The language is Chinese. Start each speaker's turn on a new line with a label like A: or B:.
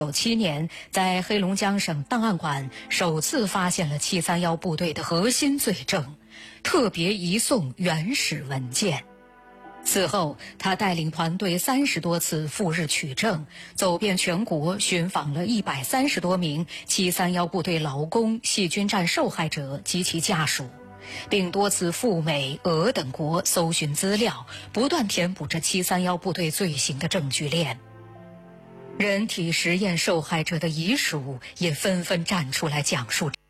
A: 1997年，在黑龙江省档案馆首次发现了731部队的核心罪证，特别移送原始文件。此后，他带领团队30多次赴日取证，走遍全国，寻访了130多名731部队劳工、细菌战受害者及其家属，并多次赴美、俄等国搜寻资料，不断填补着731部队罪行的证据链。人体实验受害者的遗属也纷纷站出来讲述。